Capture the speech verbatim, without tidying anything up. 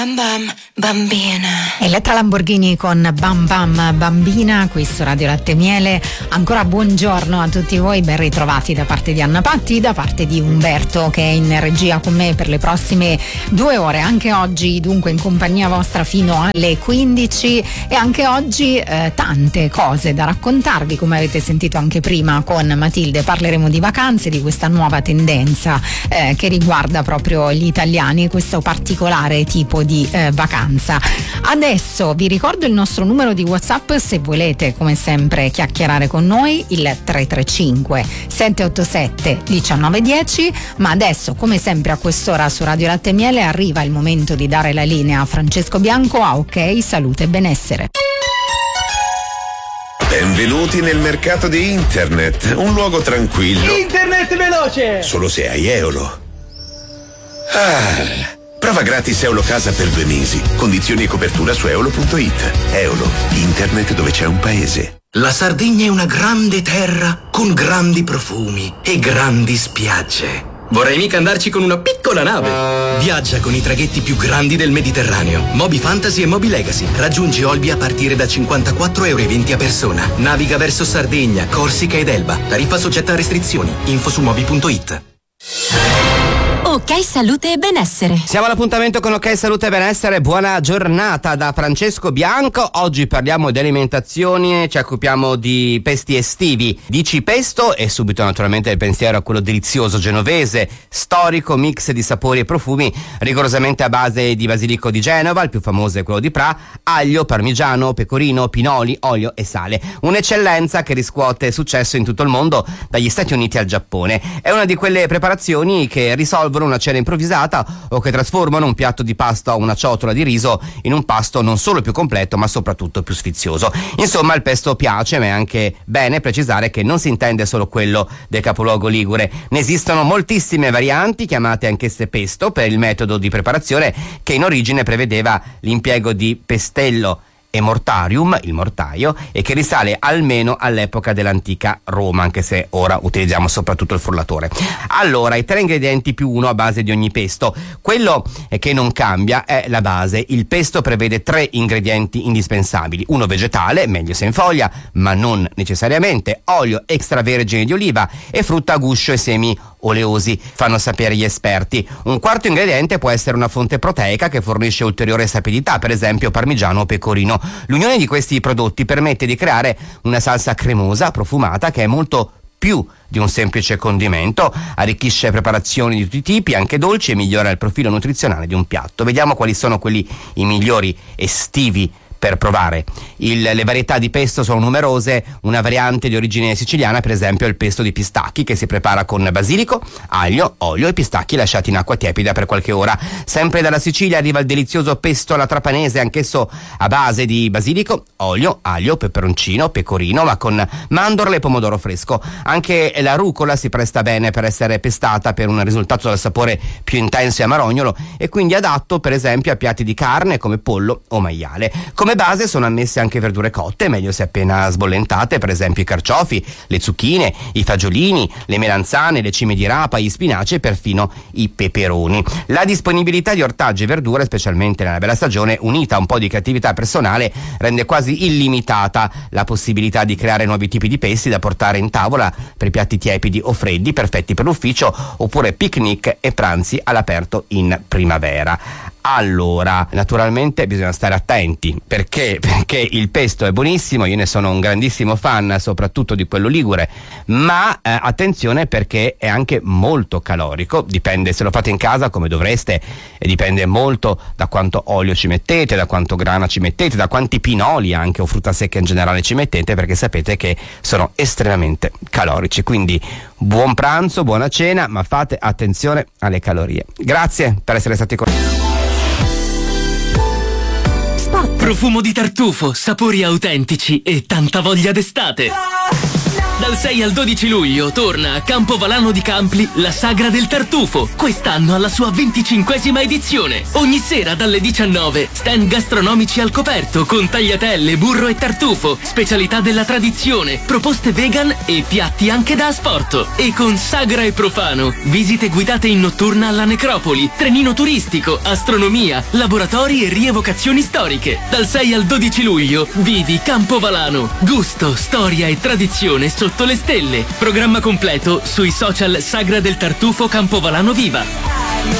Bam bam bambina. Elettra Lamborghini con Bam Bam Bambina qui su Radio Latte Miele. Ancora buongiorno a tutti voi, ben ritrovati da parte di Anna Patti, da parte di Umberto che è in regia con me per le prossime due ore. Anche oggi dunque in compagnia vostra fino alle quindici e anche oggi eh, tante cose da raccontarvi, come avete sentito anche prima con Matilde. Parleremo di vacanze, di questa nuova tendenza eh, che riguarda proprio gli italiani, questo particolare tipo di di eh, vacanza. Adesso vi ricordo il nostro numero di WhatsApp se volete come sempre chiacchierare con noi, il tre tre cinque sette otto sette uno nove uno zero, ma adesso come sempre a quest'ora su Radio Latte Miele arriva il momento di dare la linea a Francesco Bianco a Ok Salute e Benessere. Benvenuti nel mercato di internet, un luogo tranquillo. Internet veloce! Solo se hai Eolo. Ah. Prova gratis Eolo Casa per due mesi. Condizioni e copertura su eolo punto it. Eolo, internet dove c'è un paese. La Sardegna è una grande terra con grandi profumi e grandi spiagge. Vorrei mica andarci con una piccola nave. Viaggia con i traghetti più grandi del Mediterraneo. Moby Fantasy e Moby Legacy. Raggiungi Olbia a partire da cinquantaquattro euro e venti a persona. Naviga verso Sardegna, Corsica ed Elba. Tariffa soggetta a restrizioni. Info su moby punto it. Ok Salute e Benessere. Siamo all'appuntamento con Ok Salute e Benessere. Buona giornata da Francesco Bianco. Oggi parliamo di alimentazione, ci occupiamo di pesti estivi. Dici pesto e subito naturalmente il pensiero a quello delizioso genovese, storico mix di sapori e profumi rigorosamente a base di basilico di Genova, il più famoso è quello di Pra, aglio, parmigiano, pecorino, pinoli, olio e sale. Un'eccellenza che riscuote successo in tutto il mondo, dagli Stati Uniti al Giappone. È una di quelle preparazioni che risolvono una cena improvvisata o che trasformano un piatto di pasta o una ciotola di riso in un pasto non solo più completo ma soprattutto più sfizioso. Insomma, il pesto piace, ma è anche bene precisare che non si intende solo quello del capoluogo ligure. Ne esistono moltissime varianti, chiamate anch'esse pesto, per il metodo di preparazione che in origine prevedeva l'impiego di pestello e mortarium, il mortaio, e che risale almeno all'epoca dell'antica Roma, anche se ora utilizziamo soprattutto il frullatore. Allora, i tre ingredienti più uno a base di ogni pesto. Quello che non cambia è la base. Il pesto prevede tre ingredienti indispensabili: uno vegetale, meglio se in foglia, ma non necessariamente, olio extravergine di oliva e frutta a guscio e semi oleosi, fanno sapere gli esperti. Un quarto ingrediente può essere una fonte proteica che fornisce ulteriore sapidità, per esempio parmigiano o pecorino. L'unione di questi prodotti permette di creare una salsa cremosa, profumata, che è molto più di un semplice condimento, arricchisce preparazioni di tutti i tipi, anche dolci, e migliora il profilo nutrizionale di un piatto. Vediamo quali sono quelli i migliori estivi per provare. Il, le varietà di pesto sono numerose. Una variante di origine siciliana, per esempio, è il pesto di pistacchi, che si prepara con basilico, aglio, olio e pistacchi lasciati in acqua tiepida per qualche ora. Sempre dalla Sicilia arriva il delizioso pesto alla trapanese, anch'esso a base di basilico, olio, aglio, peperoncino, pecorino, ma con mandorle e pomodoro fresco. Anche la rucola si presta bene per essere pestata per un risultato dal sapore più intenso e amarognolo, e quindi adatto per esempio a piatti di carne come pollo o maiale. Come Come base sono ammesse anche verdure cotte, meglio se appena sbollentate, per esempio i carciofi, le zucchine, i fagiolini, le melanzane, le cime di rapa, gli spinaci e perfino i peperoni. La disponibilità di ortaggi e verdure, specialmente nella bella stagione, unita a un po' di creatività personale, rende quasi illimitata la possibilità di creare nuovi tipi di pesti da portare in tavola per piatti tiepidi o freddi, perfetti per l'ufficio, oppure picnic e pranzi all'aperto in primavera. Allora, naturalmente bisogna stare attenti, perché perché il pesto è buonissimo, io ne sono un grandissimo fan, soprattutto di quello ligure, ma eh, attenzione, perché è anche molto calorico. Dipende se lo fate in casa come dovreste, e dipende molto da quanto olio ci mettete, da quanto grana ci mettete, da quanti pinoli anche o frutta secca in generale ci mettete, perché sapete che sono estremamente calorici. Quindi buon pranzo, buona cena, ma fate attenzione alle calorie. Grazie per essere stati con noi. Profumo di tartufo, sapori autentici e tanta voglia d'estate. Dal sei al dodici luglio torna a Campovalano di Campli la Sagra del Tartufo, quest'anno alla sua venticinquesima edizione. Ogni sera dalle diciannove, stand gastronomici al coperto con tagliatelle, burro e tartufo, specialità della tradizione, proposte vegan e piatti anche da asporto. E con Sagra e Profano, visite guidate in notturna alla necropoli, trenino turistico, astronomia, laboratori e rievocazioni storiche. Dal sei al dodici luglio vivi Campovalano, gusto, storia e tradizione sotto le stelle. Programma completo sui social Sagra del Tartufo Campovalano Viva.